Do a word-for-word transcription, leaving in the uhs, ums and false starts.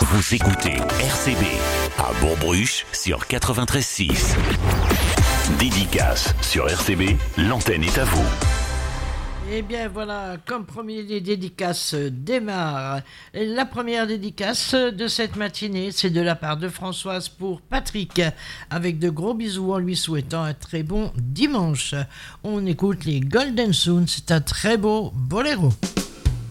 Vous écoutez R C B à Bourg-Bruche sur quatre-vingt-treize six. Dédicace sur R C B, l'antenne est à vous. Eh bien voilà, comme promis, les dédicaces démarrent. La première dédicace de cette matinée, c'est de la part de Françoise pour Patrick, avec de gros bisous en lui souhaitant un très bon dimanche. On écoute les Golden Soon, c'est un très beau boléro.